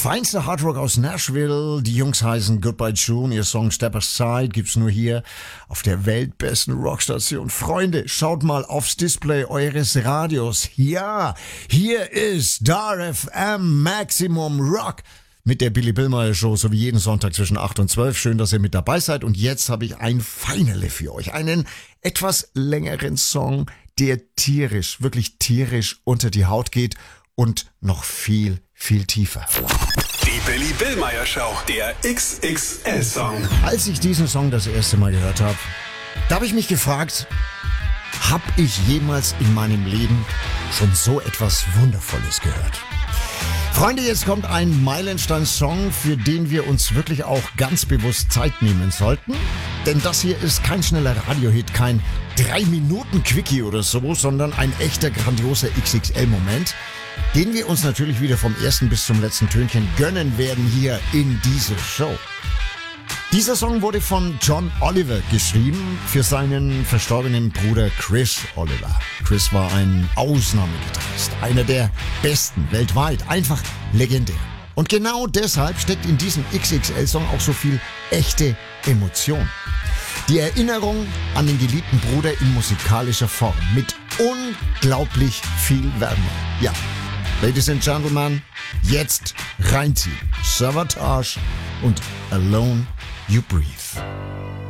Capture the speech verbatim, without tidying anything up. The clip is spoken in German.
feinste Hardrock aus Nashville. Die Jungs heißen Goodbye June. Ihr Song Step Aside gibt's nur hier auf der weltbesten Rockstation. Freunde, schaut mal aufs Display eures Radios. Ja, hier ist D A R F M Maximum Rock mit der Billy Billmeyer Show, so wie jeden Sonntag zwischen acht und zwölf. Schön, dass ihr mit dabei seid. Und jetzt habe ich ein Feinerle für euch. Einen etwas längeren Song, der tierisch, wirklich tierisch unter die Haut geht und noch viel, viel tiefer. Die Billy Billmeyer Show, der X X L-Song. Als ich diesen Song das erste Mal gehört habe, da habe ich mich gefragt, habe ich jemals in meinem Leben schon so etwas Wundervolles gehört? Freunde, jetzt kommt ein Meilenstein-Song, für den wir uns wirklich auch ganz bewusst Zeit nehmen sollten. Denn das hier ist kein schneller Radiohit, kein drei Minuten Quickie oder so, sondern ein echter grandioser X X L-Moment, den wir uns natürlich wieder vom ersten bis zum letzten Tönchen gönnen werden hier in dieser Show. Dieser Song wurde von John Oliver geschrieben für seinen verstorbenen Bruder Chris Oliver. Chris war ein Ausnahmegitarrist, einer der besten weltweit, einfach legendär. Und genau deshalb steckt in diesem X X L-Song auch so viel echte Emotion. Die Erinnerung an den geliebten Bruder in musikalischer Form mit unglaublich viel Wärme. Ja, Ladies and Gentlemen, jetzt reinziehen. Savatage und Alone You Breathe.